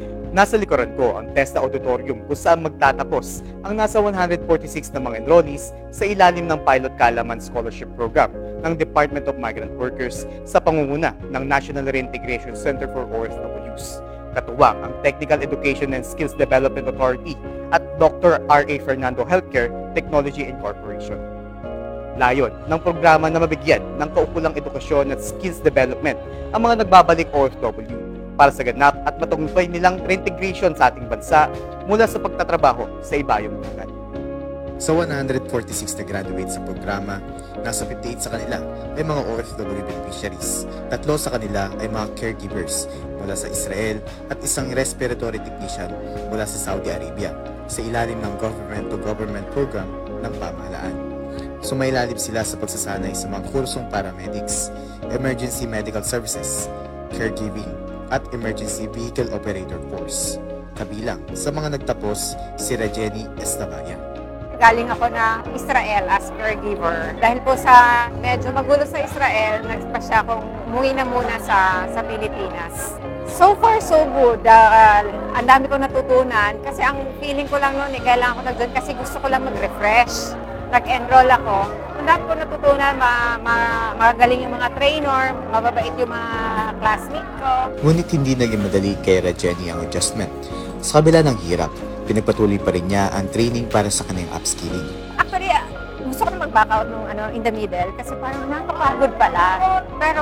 Nasa likuran ko ang TESDA Auditorium kung saan magtatapos ang nasa 146 na mga enrollees sa ilalim ng Pilot Kaalaman Scholarship Program ng Department of Migrant Workers sa pangunguna ng National Reintegration Center for OFWs. Katuwang ang Technical Education and Skills Development Authority at Dr. R.A. Fernando Healthcare Technology Incorporation. Layon ng programa na mabigyan ng kaukulang edukasyon at skills development ang mga nagbabalik OFW para sa ganap at matagumpay nilang reintegration sa ating bansa mula sa pagtatrabaho sa ibayong lugar. Sa 146 na graduates sa programa, nasa 58 sa kanila ay mga OFW beneficiaries. 3 sa kanila ay mga caregivers mula sa Israel at isang respiratory technician mula sa Saudi Arabia sa ilalim ng government-to-government program ng pamahalaan. Sumailalim sila sa pagsasanay sa mga kursong paramedics, emergency medical services, caregiving, at Emergency Vehicle Operator Course. Kabilang sa mga nagtapos si Rajeni Estabayan. Galing ako na Israel as caregiver. Dahil po sa medyo magulo sa Israel, nagpasya akong umuwi na muna sa Pilipinas. So far, so good. Ang dami ko natutunan kasi ang feeling ko lang noon, kailangan ko na doon kasi gusto ko lang mag-refresh. Nag-enroll ako. Ang dami ko natutunan, magagaling yung mga trainer, mababait yung mga classmate ko. Ngunit hindi naging madali kay Rajeni ang adjustment. Sa kabila ng hirap, pinagpatuloy pa rin niya ang training para sa kanyang upskilling. Actually, gusto ko na mag-back out in the middle kasi parang nakakapagod pala. Pero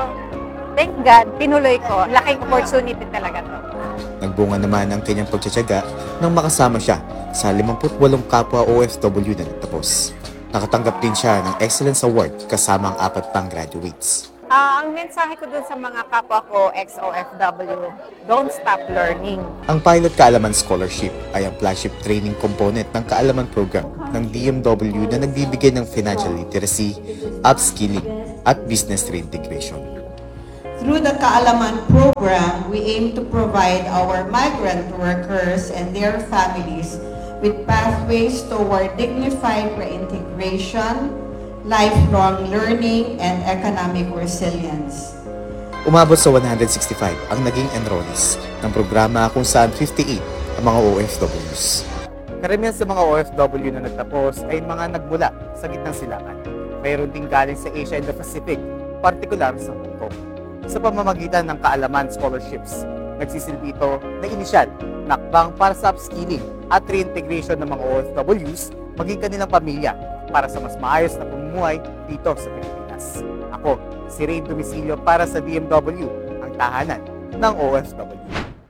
thank God, pinuloy ko. Laking opportunity talaga to. Nagbunga naman ang kanyang pagtsatsaga nang makasama siya sa 58 kapwa OFW na nagtapos. Nakatanggap din siya ng Excellence Award kasama ang 4 pang graduates. Ang mensahe ko dun sa mga kapwa ko, ex-OFW, don't stop learning. Ang Pilot Kaalaman Scholarship ay ang flagship training component ng kaalaman program ng DMW na nagbibigay ng financial literacy, upskilling, at business reintegration. Through the Kaalaman program, we aim to provide our migrant workers and their families with pathways toward dignified reintegration, lifelong learning, and economic resilience. Umabot sa 165 ang naging enrollees ng programa kung saan 58 ang mga OFWs. Karamihan sa mga OFW na nagtapos ay mga nagmula sa gitnang silangan. Mayroon din galing sa Asia and the Pacific, partikular sa Hong Kong. Sa pamamagitan ng Kaalaman Scholarships, nagsisilbi ito na inisyal na hakbang para sa upskilling at reintegration ng mga OFWs maging kanilang pamilya para sa mas maayos na pamumuhay dito sa Pilipinas. Ako, si Ray Domicilio para sa DMW, ang tahanan ng OFW.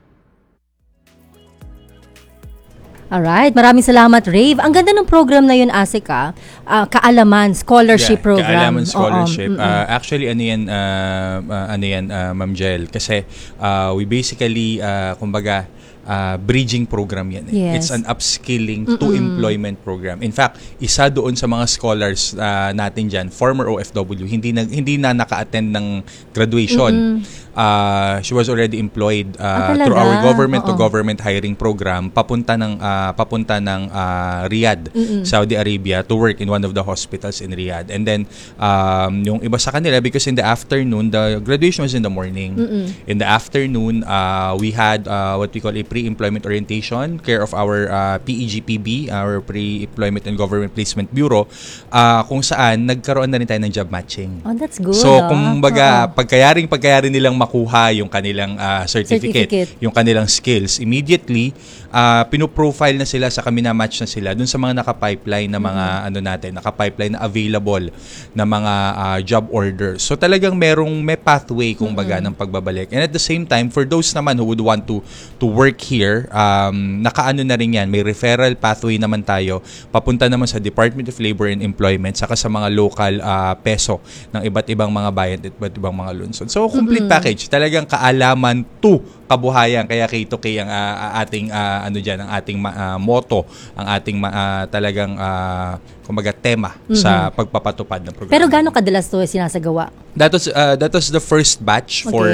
Alright, maraming salamat, Rave. Ang ganda ng program na yun, Asika. Kaalaman Scholarship Program. Kaalaman Scholarship. Actually, ano yan, Ma'am Jel? Kasi we basically, kumbaga, bridging program yan. Yes. It's an upskilling to employment program. In fact, isa doon sa mga scholars natin dyan, former OFW, hindi na naka-attend ng graduation. She was already employed through our government-to-government hiring program papunta ng Riyadh, Saudi Arabia, to work in one of the hospitals in Riyadh. And then, yung iba sa kanila, because in the afternoon, the graduation was in the morning. In the afternoon, we had what we call a pre-employment orientation, care of our PEGPB, our Pre-Employment and Government Placement Bureau, kung saan nagkaroon na rin tayo ng job matching. Oh, that's good. So, kumbaga, pagkayaring nilang makuha yung kanilang certificate, yung kanilang skills, immediately, pinoprofile na sila sa kami na match na sila dun sa mga naka-pipeline na mga naka-pipeline na available na mga job orders. So, talagang may pathway kumbaga ng pagbabalik. And at the same time, for those naman who would want to work here, nakaano na rin yan, may referral pathway naman tayo, papunta naman sa Department of Labor and Employment, saka sa mga local peso ng iba't ibang mga bayan at iba't ibang mga lungsod. So, complete package. Talagang kaalaman to kabuhayan. Kaya K2K ang ating ang ating motto, ang ating talagang kumbaga tema sa pagpapatupad ng program. Pero gaano kadalas to sinasagawa? That was the first batch for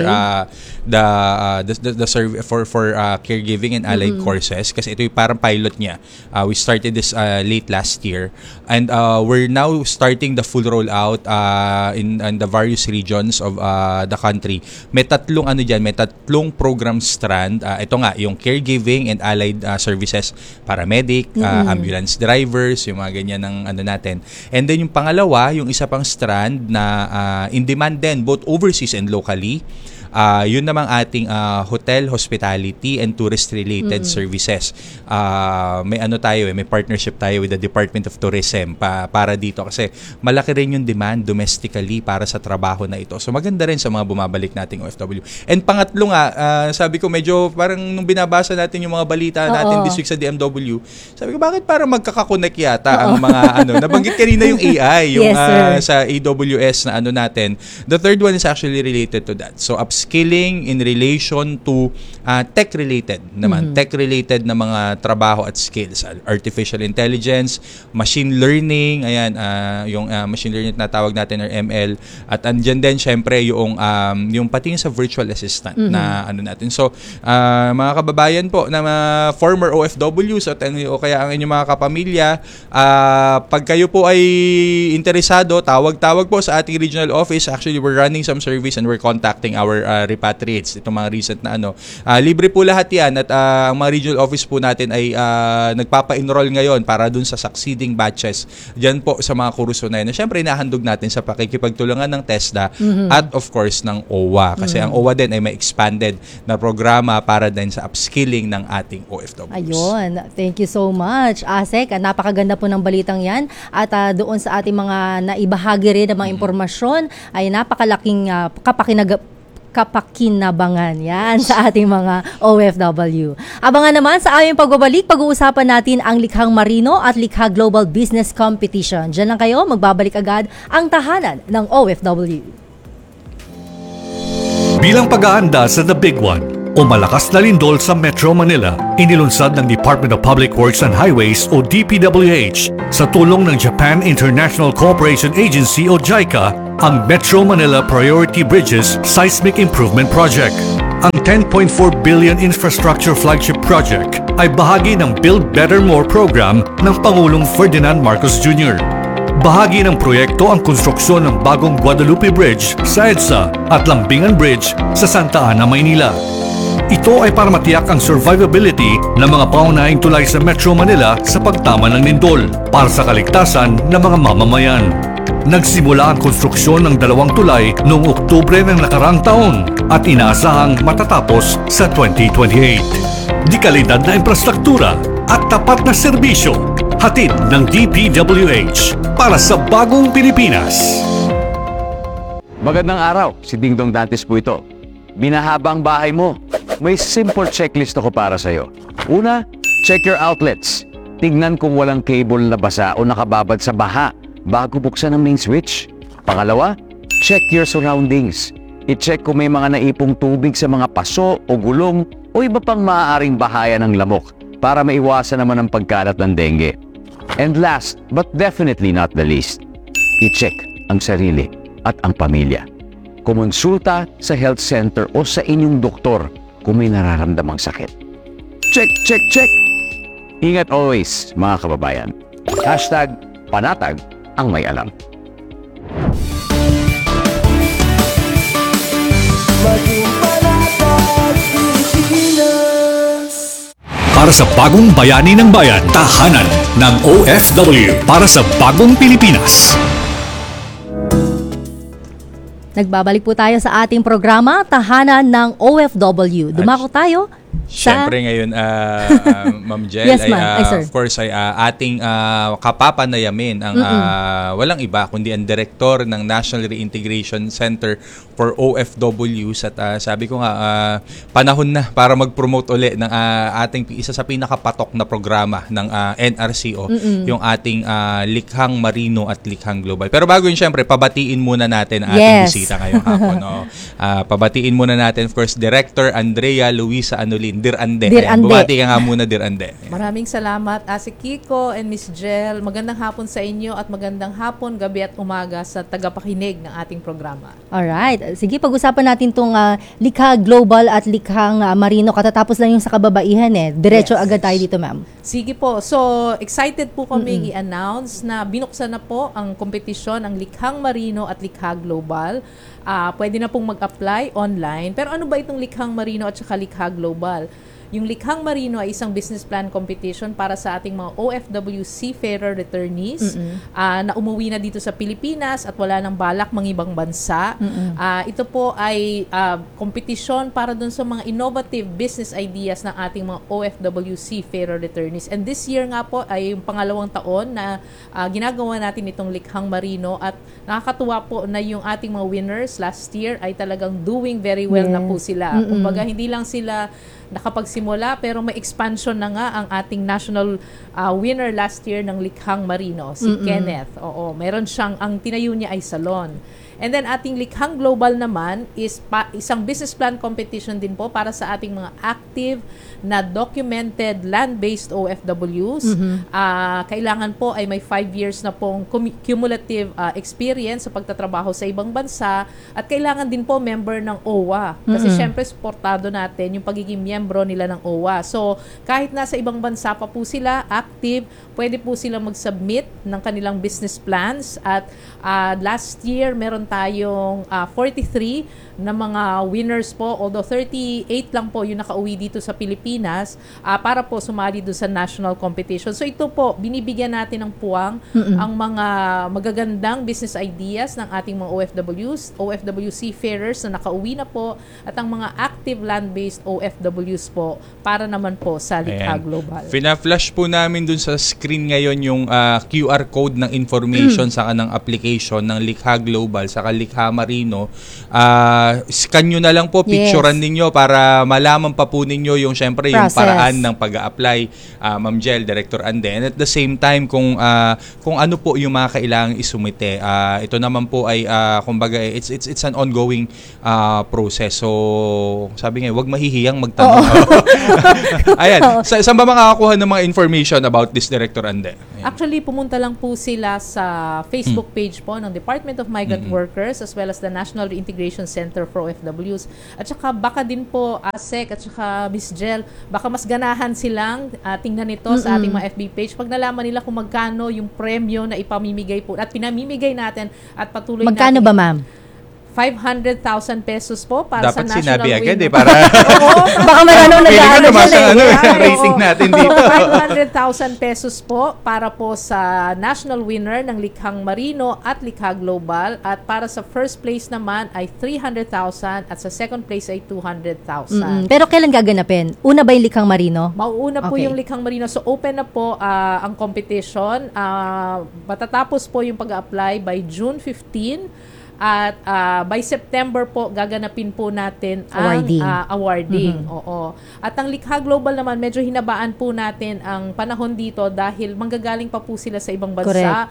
the survey for caregiving and allied courses, kasi ito yung parang pilot niya. We started this late last year, and we're now starting the full rollout in the various regions of the country. May tatlong program program strand, ito nga, yung caregiving and allied services, paramedic, ambulance drivers, yung mga ganyan ng ano natin. And then yung pangalawa, yung isa pang strand na in demand din, both overseas and locally. Yun namang ating hotel, hospitality, and tourist-related services. May ano tayo may partnership tayo with the Department of Tourism para dito kasi malaki rin yung demand domestically para sa trabaho na ito. So maganda rin sa mga bumabalik nating OFW. And pangatlo nga, sabi ko medyo parang nung binabasa natin yung mga balita natin this week sa DMW, sabi ko bakit para magkakakonek yata ang mga nabanggit kanina yung AI, yung sa AWS na ano natin. The third one is actually related to that. So upskilling in relation to tech-related naman. Tech-related na mga trabaho at skills. Artificial intelligence, machine learning, ayan, yung machine learning na tawag natin or ML. At andyan din, syempre, yung pati sa virtual assistant na ano natin. So, mga kababayan po na former OFWs o kaya ang inyong mga kapamilya, pag kayo po ay interesado, tawag po sa ating regional office. Actually, we're running some surveys and we're contacting our repatriates, itong mga recent na libre po lahat yan at ang mga regional office po natin ay nagpapa-enroll ngayon para dun sa succeeding batches dyan po sa mga kurso na yun. Siyempre, inahandog natin sa pakikipagtulungan ng TESDA at of course ng OWA kasi ang OWA din ay may expanded na programa para din sa upskilling ng ating OFWs. Ayun, thank you so much, Asek. Napakaganda po ng balitang yan at doon sa ating mga naibahagi rin ng mga impormasyon ay napakalaking kapakinabangan yan sa ating mga OFW. Abangan naman sa aming pagbabalik, pag-uusapan natin ang Likhang Marino at Likha Global Business Competition. Diyan lang kayo, magbabalik agad ang tahanan ng OFW. Bilang pag-aanda sa The Big One o malakas na lindol sa Metro Manila, inilunsad ng Department of Public Works and Highways o DPWH sa tulong ng Japan International Cooperation Agency o JICA ang Metro Manila Priority Bridges Seismic Improvement Project. Ang 10.4 billion infrastructure flagship project ay bahagi ng Build Better More program ng Pangulong Ferdinand Marcos Jr. Bahagi ng proyekto ang konstruksyon ng bagong Guadalupe Bridge sa EDSA at Lambingan Bridge sa Santa Ana, Maynila. Ito ay para matiyak ang survivability ng mga pangunahing tulay sa Metro Manila sa pagtama ng lindol para sa kaligtasan ng mga mamamayan. Nagsimula ang konstruksyon ng 2 tulay noong Oktubre ng nakaraang taon at inaasahang matatapos sa 2028. Di kalidad na infrastruktura at tapat na serbisyo, hatid ng DPWH para sa bagong Pilipinas. Magandang araw, si Dingdong Dantes po ito. Binahaba ang bahay mo. May simple checklist ako para sa'yo. Una, check your outlets. Tignan kung walang cable na basa o nakababad sa baha bago buksan ang main switch. Pangalawa, check your surroundings. I-check kung may mga naipong tubig sa mga paso o gulong o iba pang maaaring bahaya ng lamok para maiwasan naman ang pagkalat ng dengue. And last, but definitely not the least, i-check ang sarili at ang pamilya. Kumonsulta sa health center o sa inyong doktor kung may nararamdamang sakit. Check, check, check! Ingat always, mga kababayan. #panatag ang may alam. Para sa bagong bayani ng bayan, tahanan ng OFW para sa bagong Pilipinas. Nagbabalik po tayo sa ating programa, Tahanan ng OFW. Dumako tayo Siyempre ngayon, Ma'am Jel, yes, ma'am. of course, ay ating kapapanayamin ang walang iba kundi ang Direktor ng National Reintegration Center for OFWs. At sabi ko nga, panahon na para mag-promote uli ng ating isa sa pinakapatok na programa ng NRCO, yung ating Likhang Marino at Likhang Global. Pero bago yun, siyempre, pabatiin muna natin ang ating bisita ngayong hapon. Pabatiin muna natin, of course, Director Andrea Luisa Anolin. Dir Ande. Bumati ka nga muna, Dir Ande. Maraming salamat, Ate Kiko and Miss Jel. Magandang hapon sa inyo at magandang hapon, gabi at umaga sa tagapakinig ng ating programa. Alright. Sige, pag-usapan natin itong Likha Global at Likhang Marino. Katatapos lang yung sa kababaihan Diretso agad tayo dito, ma'am. Sige po. So, excited po kami i-announce na binuksan na po ang kompetisyon ng Likhang Marino at Likha Global. pwede na pong mag-apply online. Pero ano ba itong Likhang Marino at saka Likha Global? Yung Likhang Marino ay isang business plan competition para sa ating mga OFW seafarer returnees na umuwi na dito sa Pilipinas at wala nang balak mangibang bansa. Ito po ay kompetisyon para dun sa mga innovative business ideas ng ating mga OFW seafarer returnees. And this year nga po ay yung pangalawang taon na ginagawa natin itong Likhang Marino at nakakatuwa po na yung ating mga winners last year ay talagang doing very well na po sila. Kumbaga hindi lang sila nakapagsimula pero may expansion na nga ang ating national winner last year ng Likhang Marino, si Kenneth. Oo, meron siyang, ang tinayo niya ay salon. And then ating Likhang Global naman is isang business plan competition din po para sa ating mga active na documented land-based OFWs. Kailangan po ay may 5 years na pong cumulative experience sa pagtatrabaho sa ibang bansa at kailangan din po member ng OWA. Kasi syempre supportado natin yung pagiging miyembro nila ng OWA. So kahit nasa ibang bansa pa po sila active, pwede po sila mag-submit ng kanilang business plans at last year meron tayong 43 na mga winners po, although 38 lang po yung nakauwi dito sa Pilipinas para po sumali doon sa national competition. So ito po, binibigyan natin ng puwang ang mga magagandang business ideas ng ating mga OFWs, OFW seafarers na nakauwi na po at ang mga active land-based OFWs po para naman po sa Likha Global. Fina-flash po namin dun sa screen ngayon yung QR code ng information sa kanang application ng Likha Global sa Likha Marino. Scan nyo na lang po, picturean ninyo para malaman pa po ninyo yung syempre yung paraan ng pag-a-apply, Ma'am Jel, Director Ande. And at the same time kung ano po yung mga kailangang isumite. Ito naman po ay kumbaga it's an ongoing process. So sabi nga, wag mahihiyang magtanong. Ayan, saan ba makakakuha ng mga information about this, Director Ande? Ayan. Actually, pumunta lang po sila sa Facebook page po ng Department of Migrant Workers as well as the National Reintegration Center for OFWs. At saka baka din po ASEC at saka Miss Jel, baka mas ganahan silang tingnan ito sa ating mga FB page pag nalaman nila kung magkano yung premyo na ipamimigay po at pinamimigay natin at patuloy magkano natin. Ba, ma'am? 500,000 pesos po para dapat sa national sinabi agad winner. para baka maraming nag-aano dyan rating natin dito. 500,000 pesos po para po sa national winner ng Likhang Marino at Likha Global at para sa first place naman ay 300,000 at sa second place ay 200,000. Pero kailan gaganapin? Una ba yung Likhang Marino? Mauuna po yung Likhang Marino. So open na po ang competition. Matatapos po yung pag-apply by June 15. At by September po, gaganapin po natin ang awarding. Oo. At ang Likha Global naman, medyo hinabaan po natin ang panahon dito dahil manggagaling pa po sila sa ibang bansa.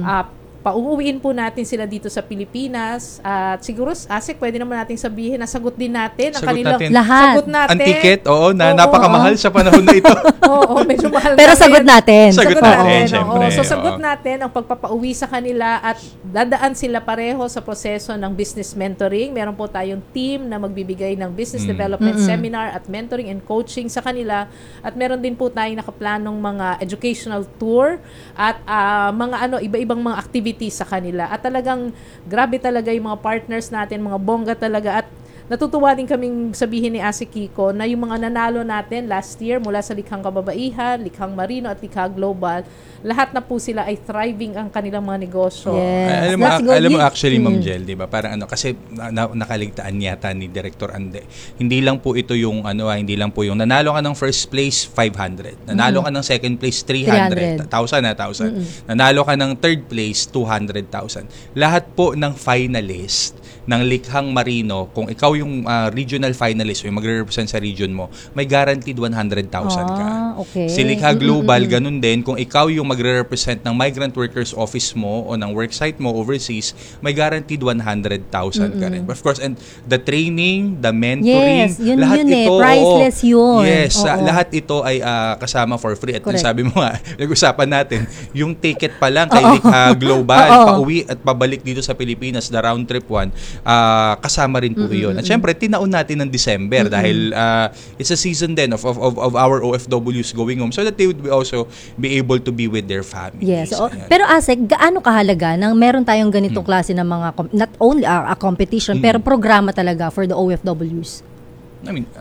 Pauuwiin po natin sila dito sa Pilipinas at siguro ASEC pwede naman natin sabihin na sagot din natin ang kanilang lahat. Sagot natin. Ang ticket, napakamahal sa panahon na ito. Oo, medyo mahal. Pero sagot natin. Sagot natin, syempre. So sagot natin ang pagpapauwi sa kanila at dadaan sila pareho sa proseso ng business mentoring. Meron po tayong team na magbibigay ng business development seminar at mentoring and coaching sa kanila. At meron din po tayong nakaplanong mga educational tour at mga iba-ibang mga activities sa kanila. At talagang grabe talaga yung mga partners natin, mga bongga talaga. At natutuwa din kaming sabihin ni Ase Kiko na yung mga nanalo natin last year mula sa Likhang Kababaihan, Likhang Marino at Likha Global, lahat na po sila ay thriving ang kanilang mga negosyo. Yes. Alam mo actually, Ma'am Jel, di ba? Parang kasi nakaligtaan yata ni Director Ande. Hindi lang po ito yung hindi lang po yung nanalo ka ng first place 500. Nanalo ka ng second place 300. 1,000. Nanalo ka ng third place 200,000. Lahat po ng finalist ng Likhang Marino, kung ikaw yung regional finalist o yung magre-represent sa region mo, may guaranteed 100,000 ka. Okay. Si Likha Global, ganun din. Kung ikaw yung magre-represent ng migrant workers office mo o ng worksite mo overseas, may guaranteed 100,000 ka rin. But of course, and the training, the mentoring, lahat ito, priceless yun. Yes, lahat ito ay kasama for free. At sabi mo nga, nag-usapan natin, yung ticket pa lang kay Likha Global, pauwi at pabalik dito sa Pilipinas, the round trip one, kasama rin po yun. At syempre, tinaon natin ng December dahil it's a season then of our OFWs going home so that they would also be able to be with their families. Yes. Pero Asek, gaano kahalaga nang meron tayong ganitong klase ng mga, not only a competition, pero programa talaga for the OFWs? I mean,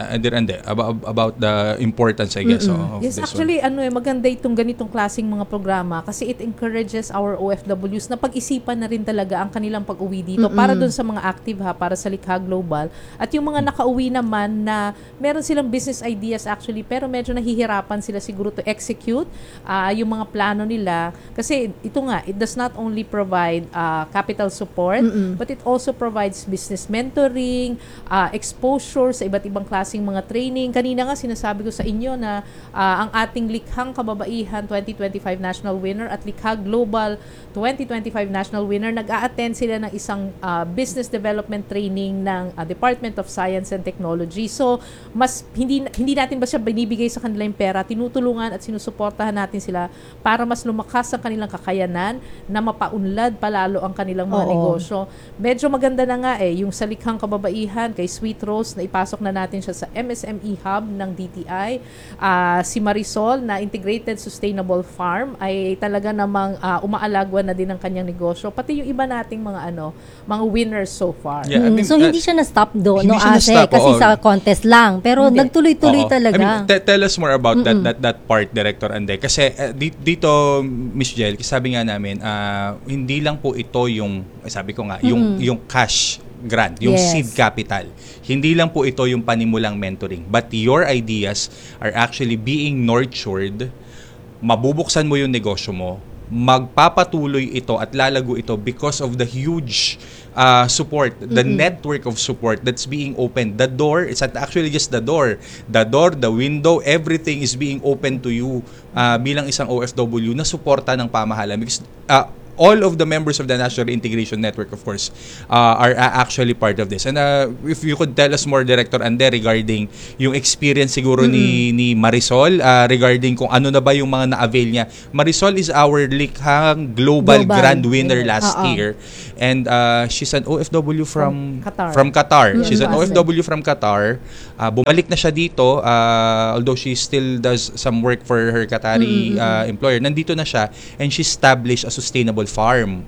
about the importance, I guess, of Yes, this actually, maganda itong ganitong klaseng mga programa kasi it encourages our OFWs na pag-isipan na rin talaga ang kanilang pag-uwi dito para dun sa mga active para sa Likha Global. At yung mga nakauwi naman na meron silang business ideas actually, pero medyo nahihirapan sila siguro to execute yung mga plano nila. Kasi ito nga, it does not only provide capital support, but it also provides business mentoring, exposure sa iba't ibang klaseng mga training. Kanina nga sinasabi ko sa inyo na ang ating Likhang Kababaihan 2025 National Winner at Likha Global 2025 National Winner, nag-a-attend sila ng isang business development training ng Department of Science and Technology. So, mas hindi natin ba siya binibigay sa kanila yung pera, tinutulungan at sinusuportahan natin sila para mas lumakas ang kanilang kakayanan na mapaunlad palalo ang kanilang mga negosyo. Medyo maganda na nga yung sa Likhang Kababaihan kay Sweet Rose na ipasok na natin siya sa MSME Hub ng DTI. Si Marisol na Integrated Sustainable Farm ay talaga namang umaalagwa na din ang kanyang negosyo. Pati yung iba nating mga winners so far. Yeah, I mean, so hindi siya na-stop doon, hindi siya Ase, na-stop, kasi sa contest lang. Pero nagtuloy-tuloy talaga. I mean, tell us more about that part, Director Ande. Kasi dito, Miss Jel, sabi nga namin, hindi lang po ito yung, sabi ko nga, yung cash grant, yung seed capital. Hindi lang po ito yung panimulang mentoring, but your ideas are actually being nurtured. Mabubuksan mo yung negosyo mo, magpapatuloy ito at lalago ito because of the huge support, the network of support that's being opened. The door, it's not actually just the door, the window, everything is being open to you bilang isang OFW na suporta ng pamahalaan because all of the members of the National Integration Network, of course, are actually part of this. And if you could tell us more, Director Ande, regarding yung experience siguro ni Marisol, regarding kung ano na ba yung mga na-avail niya. Marisol is our Likhang Global Grand Winner last year. And she's an OFW from Qatar. Yes, She's an OFW from Qatar. Bumalik na siya dito, although she still does some work for her Qatari employer. Nandito na siya and she established a sustainable farm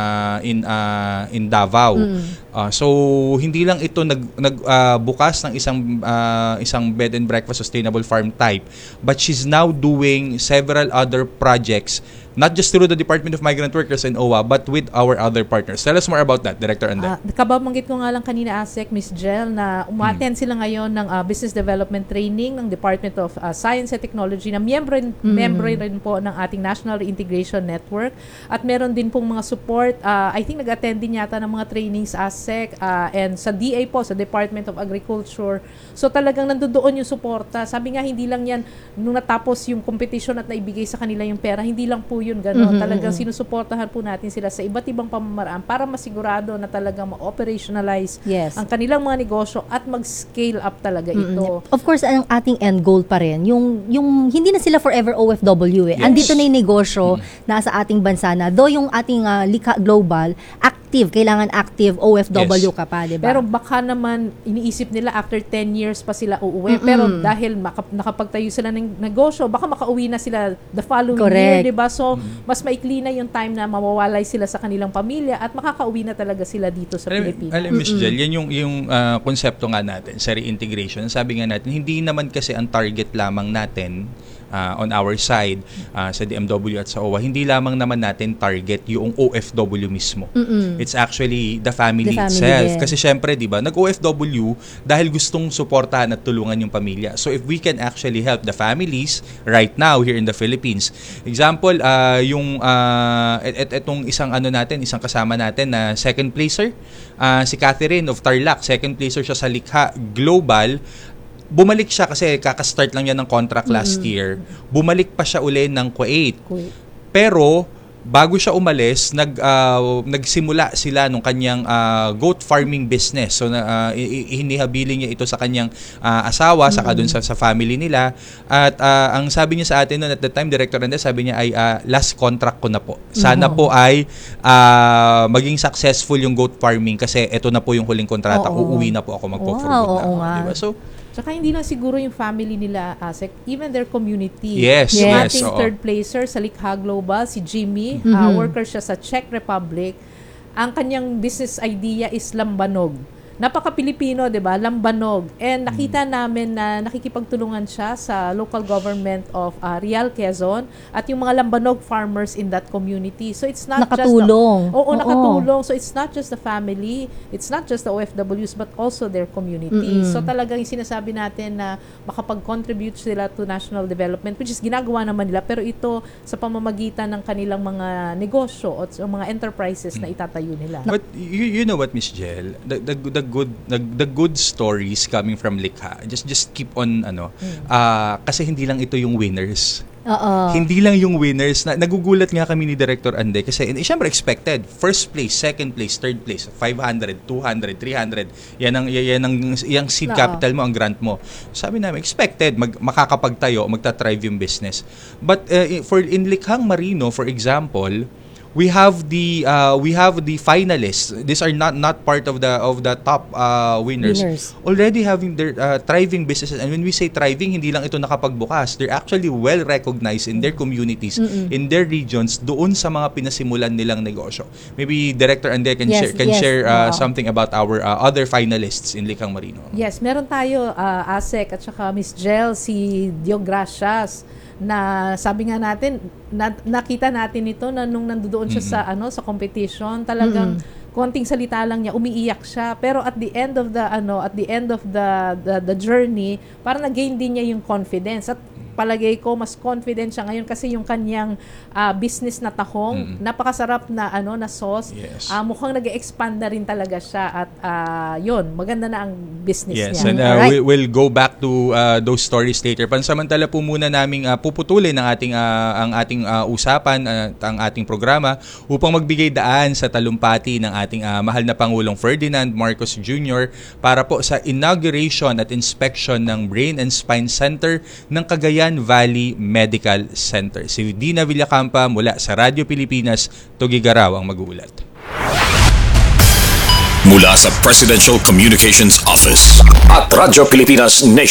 in Davao. So hindi lang ito nagbukas ng isang bed and breakfast sustainable farm type, but she's now doing several other projects, not just through the Department of Migrant Workers and OWA, but with our other partners. Tell us more about that, Director Ande. Kababanggit ko nga lang kanina, Asek, Miss Jel, na umattend sila ngayon ng business development training ng Department of Science and Technology na miyembro rin po ng ating National Reintegration Network. At meron din pong mga support. I think nag-attend din yata ng mga trainings, Asek, and sa DA po, sa Department of Agriculture. So talagang nandoon yung suporta. Sabi nga, hindi lang yan, nung natapos yung competition at naibigay sa kanila yung pera, hindi lang po yun gano'n. Talagang sinusuportahan po natin sila sa iba't ibang pamamaraan para masigurado na talagang ma-operationalize ang kanilang mga negosyo at mag-scale up talaga ito. Of course, ang ating end goal pa rin, yung hindi na sila forever OFW Andito na yung negosyo nasa ating bansa na. Though yung ating Likha Global, kailangan active OFW ka pa, diba? Pero baka naman iniisip nila after 10 years pa sila uuwi. Pero dahil nakapagtayo sila ng negosyo, baka makauwi na sila the following year, diba? So, mas maikli na yung time na mawawalay sila sa kanilang pamilya at makakauwi na talaga sila dito sa Pilipinas. Alam, Ms. Jel, yan yung konsepto nga natin sa reintegration. Sabi nga natin, hindi naman kasi ang target lamang natin on our side sa DMW at sa OWA, hindi lamang naman natin target yung OFW mismo. It's actually the family itself. Kasi syempre, di ba, nag-OFW dahil gustong suportahan at tulungan yung pamilya. So if we can actually help the families right now here in the Philippines. Example, itong isang isang kasama natin na second placer, si Catherine of Tarlac, second placer siya sa Likha Global. Bumalik siya kasi kakastart lang niya ng contract last year. Bumalik pa siya uli ng Kuwait. Pero bago siya umalis, nagsimula sila nung kanyang goat farming business. So hinihabilin niya ito sa kanyang asawa, saka dun sa family nila. At ang sabi niya sa atin noon at the time, Director Andes, sabi niya ay last contract ko na po. Sana po ay maging successful yung goat farming kasi ito na po yung huling kontrata. Uuwi na po ako magpo-for good na. Diba? So, tsaka hindi lang siguro yung family nila, Asek, even their community. Yes, yung yes. ating third placer sa Likha Global, si Jimmy, worker siya sa Czech Republic. Ang kanyang business idea is lambanog. Napaka-Pilipino, 'di ba? Lambanog. And nakita namin na nakikipagtulungan siya sa local government of Real Quezon at yung mga lambanog farmers in that community. So it's not nakatulong. Nakatulong. So it's not just the family, it's not just the OFWs but also their community. So talagang sinasabi natin na makapag-contribute sila to national development, which is ginagawa naman nila, pero ito sa pamamagitan ng kanilang mga negosyo at mga enterprises na itatayo nila. But you know what, Miss Jel, the good stories coming from Likha, just keep on kasi hindi lang ito yung winners. Hindi lang yung winners. Nagugulat nga kami ni Director Ande kasi syempre expected first place, second place, third place, 500, 200, 300. Yan ang seed capital mo, ang grant mo. Sabi namin expected makakapagtayo, magta-thrive yung business. But in Likhang Marino, for example, we have the finalists. These are not part of the top winners. Already having their thriving businesses. And when we say thriving, hindi lang ito nakapagbukas. They're actually well recognized in their communities, in their regions, doon sa mga pinasimulan nilang negosyo. Maybe Director Ande can share something about our other finalists in Likhang Marino. Yes, meron tayo Asek at saka Miss Jel, si Diogracias, na sabi nga natin, nakita natin ito na nung nandoon siya sa competition, talagang konting salita lang niya, umiiyak siya, pero at the end of the journey, parang nag-gain din niya yung confidence. At palagay ko mas confident siya ngayon kasi yung kanyang business na tahong, napakasarap na na sauce. Yes. Mukhang nag-expand na rin talaga siya at yun, maganda na ang business niya. Yes, and we'll go back to those stories later. Pansamantala po muna naming puputulin ang ating usapan at ang ating programa upang magbigay daan sa talumpati ng ating mahal na Pangulong Ferdinand Marcos Jr. para po sa inauguration at inspection ng Brain and Spine Center ng Cagayan Valley Medical Center. Si Dina Villacampa mula sa Radyo Pilipinas, Tugigaraw ang mag-uulat. Mula sa Presidential Communications Office at Radyo Pilipinas Nation.